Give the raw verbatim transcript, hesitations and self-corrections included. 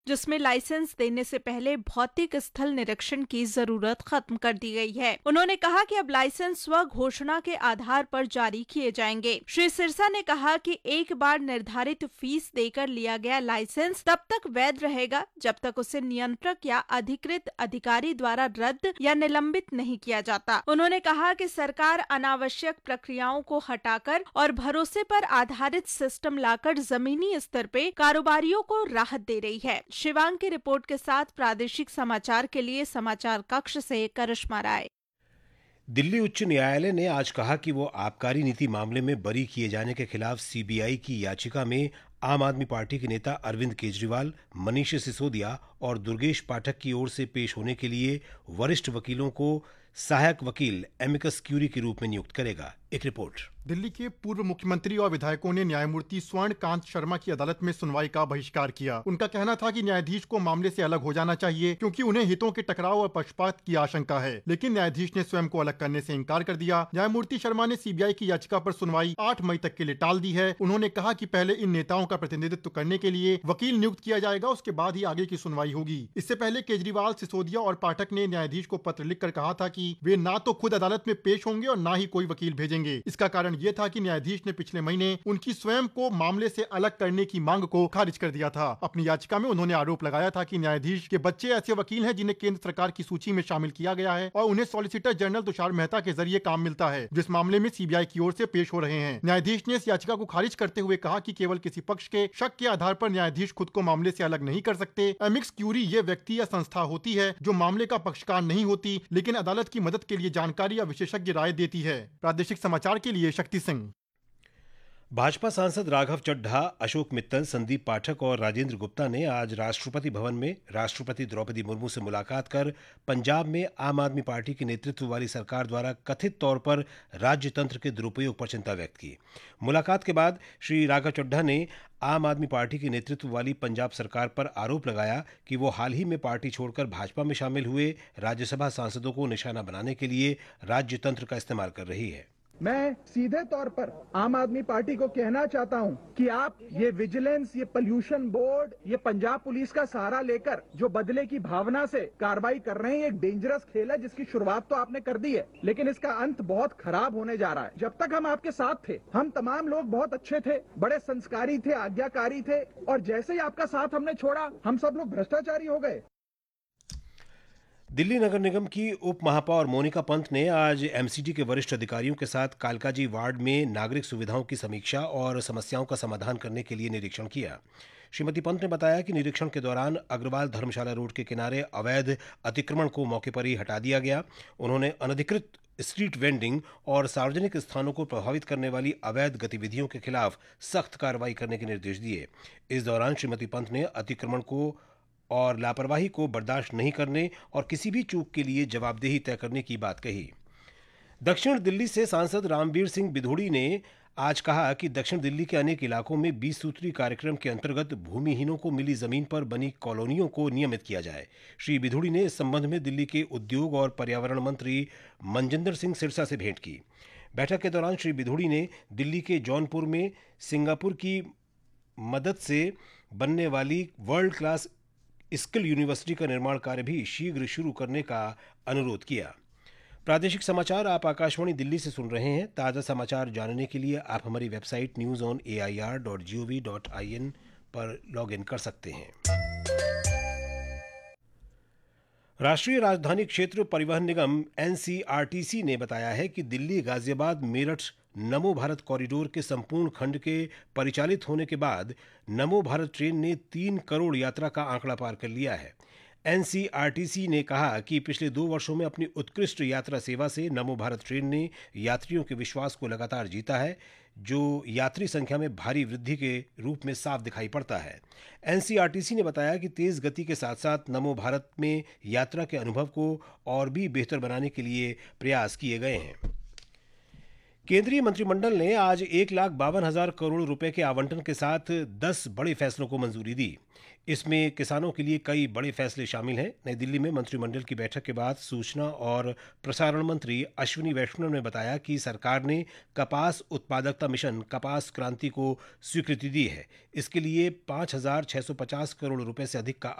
जिसमें लाइसेंस देने से पहले भौतिक स्थल निरीक्षण की जरूरत खत्म कर दी गई है। उन्होंने कहा कि अब लाइसेंस स्व घोषणा के आधार पर जारी किए जाएंगे। श्री सिरसा ने कहा कि एक बार निर्धारित फीस देकर लिया गया लाइसेंस तब तक वैध रहेगा जब तक उसे नियंत्रक या अधिकृत अधिकारी द्वारा रद्द या निलंबित नहीं किया जाता। उन्होंने कहा कि सरकार अनावश्यक प्रक्रियाओं को हटाकर और भरोसे पर आधारित सिस्टम लाकर जमीनी स्तर पे कारोबारियों को राहत दे रही है। शिवांग की रिपोर्ट के साथ प्रादेशिक समाचार के लिए समाचार कक्ष से करिश्मा राय। दिल्ली उच्च न्यायालय ने आज कहा कि वो आबकारी नीति मामले में बरी किए जाने के खिलाफ सीबीआई की याचिका में आम आदमी पार्टी के नेता अरविंद केजरीवाल, मनीष सिसोदिया और दुर्गेश पाठक की ओर से पेश होने के लिए वरिष्ठ वकीलों को सहायक वकील एमिकस क्यूरी के रूप में नियुक्त करेगा। एक रिपोर्ट। दिल्ली के पूर्व मुख्यमंत्री और विधायकों ने न्यायमूर्ति स्वर्ण कांत शर्मा की अदालत में सुनवाई का बहिष्कार किया। उनका कहना था कि न्यायाधीश को मामले से अलग हो जाना चाहिए क्योंकि उन्हें हितों के टकराव और पक्षपात की आशंका है, लेकिन न्यायाधीश ने स्वयं को अलग करने से इनकार कर दिया। न्यायमूर्ति शर्मा ने सीबीआई की याचिका पर सुनवाई आठ मई तक के लिए टाल दी है। उन्होंने कहा कि पहले इन नेताओं का प्रतिनिधित्व करने के लिए वकील नियुक्त किया जाएगा, उसके बाद ही आगे की सुनवाई होगी। इससे पहले केजरीवाल, सिसोदिया और पाठक ने न्यायाधीश को पत्र लिखकर कहा था कि वे ना तो खुद अदालत में पेश होंगे और ना ही कोई वकील भेजेंगे। इसका कारण ये था कि न्यायाधीश ने पिछले महीने उनकी स्वयं को मामले से अलग करने की मांग को खारिज कर दिया था। अपनी याचिका में उन्होंने आरोप लगाया था कि न्यायाधीश के बच्चे ऐसे वकील हैं जिन्हें केंद्र सरकार की सूची में शामिल किया गया है और उन्हें सॉलिसिटर जनरल तुषार मेहता के जरिए काम मिलता है, जिस मामले में सीबीआई की ओर से पेश हो रहे हैं। न्यायाधीश ने इस याचिका को खारिज करते हुए कहा कि केवल किसी पक्ष के शक के आधार पर न्यायाधीश खुद को मामले से अलग नहीं कर सकते। एमिकस क्यूरी ये व्यक्ति या संस्था होती है जो मामले का पक्षकार नहीं होती, लेकिन अदालत की मदद के लिए जानकारी या विशेषज्ञ राय देती है। प्रादेशिक समाचार के लिए शक्ति सिंह। भाजपा सांसद राघव चड्ढा, अशोक मित्तल, संदीप पाठक और राजेंद्र गुप्ता ने आज राष्ट्रपति भवन में राष्ट्रपति द्रौपदी मुर्मू से मुलाकात कर पंजाब में आम आदमी पार्टी के नेतृत्व वाली सरकार द्वारा कथित तौर पर राज्य तंत्र के दुरुपयोग पर चिंता व्यक्त की। मुलाकात के बाद श्री राघव चड्ढा ने आम आदमी पार्टी के नेतृत्व वाली पंजाब सरकार पर आरोप लगाया कि वो हाल ही में पार्टी छोड़कर भाजपा में शामिल हुए राज्यसभा सांसदों को निशाना बनाने के लिए राज्य तंत्र का इस्तेमाल कर रही है। मैं सीधे तौर पर आम आदमी पार्टी को कहना चाहता हूं कि आप ये विजिलेंस, ये पोल्यूशन बोर्ड, ये पंजाब पुलिस का सहारा लेकर जो बदले की भावना से कार्रवाई कर रहे हैं, एक डेंजरस खेल है जिसकी शुरुआत तो आपने कर दी है, लेकिन इसका अंत बहुत खराब होने जा रहा है। जब तक हम आपके साथ थे, हम तमाम लोग बहुत अच्छे थे, बड़े संस्कारी थे, आज्ञाकारी थे, और जैसे ही आपका साथ हमने छोड़ा, हम सब लोग भ्रष्टाचारी हो गए। दिल्ली नगर निगम की उप महापौर मोनिका पंत ने आज एमसीडी के वरिष्ठ अधिकारियों के साथ कालकाजी वार्ड में नागरिक सुविधाओं की समीक्षा और समस्याओं का समाधान करने के लिए निरीक्षण किया। श्रीमती पंत ने बताया कि निरीक्षण के दौरान अग्रवाल धर्मशाला रोड के किनारे अवैध अतिक्रमण को मौके पर ही हटा दिया गया। उन्होंने अनधिकृत स्ट्रीट वेंडिंग और सार्वजनिक स्थानों को प्रभावित करने वाली अवैध गतिविधियों के खिलाफ सख्त कार्रवाई करने के निर्देश दिए। इस दौरान श्रीमती पंत ने अतिक्रमण को और लापरवाही को बर्दाश्त नहीं करने और किसी भी चूक के लिए जवाबदेही तय करने की बात कही। दक्षिण दिल्ली से सांसद रामवीर सिंह बिधूड़ी ने आज कहा कि दक्षिण दिल्ली के अनेक इलाकों में बीस सूत्री कार्यक्रम के अंतर्गत भूमिहीनों को मिली जमीन पर बनी कॉलोनियों को नियमित किया जाए। श्री बिधूड़ी ने इस संबंध में दिल्ली के उद्योग और पर्यावरण मंत्री मनजिंदर सिंह सिरसा से भेंट की। बैठक के दौरान श्री बिधूड़ी ने दिल्ली के जौनपुर में सिंगापुर की मदद से बनने वाली वर्ल्ड क्लास स्किल यूनिवर्सिटी का निर्माण कार्य भी शीघ्र शुरू करने का अनुरोध किया। प्रादेशिक समाचार आप आकाशवाणी दिल्ली से सुन रहे हैं। ताज़ा समाचार जानने के लिए आप हमारी website news on A I R dot G O V dot I N पर लॉग इन कर सकते हैं। राष्ट्रीय राजधानी क्षेत्र परिवहन निगम N C R T C ने बताया है कि दिल्ली गाजियाबाद मेरठ नमो भारत कॉरिडोर के संपूर्ण खंड के परिचालित होने के बाद नमो भारत ट्रेन ने तीन करोड़ यात्रा का आंकड़ा पार कर लिया है। N C R T C ने कहा कि पिछले दो वर्षों में अपनी उत्कृष्ट यात्रा सेवा से नमो भारत ट्रेन ने यात्रियों के विश्वास को लगातार जीता है, जो यात्री संख्या में भारी वृद्धि के रूप में साफ दिखाई पड़ता है। N C R T C ने बताया कि तेज गति के साथ साथ नमो भारत में यात्रा के अनुभव को और भी बेहतर बनाने के लिए प्रयास किए गए हैं। केंद्रीय मंत्रिमंडल ने आज एक लाख बावन हजार करोड़ रुपए के आवंटन के साथ दस बड़े फैसलों को मंजूरी दी। इसमें किसानों के लिए कई बड़े फैसले शामिल हैं। नई दिल्ली में मंत्रिमंडल की बैठक के बाद सूचना और प्रसारण मंत्री अश्विनी वैष्णव ने बताया कि सरकार ने कपास उत्पादकता मिशन कपास क्रांति को स्वीकृति दी है। इसके लिए पाँच हजार छह सौ पचास करोड़ रुपए से अधिक का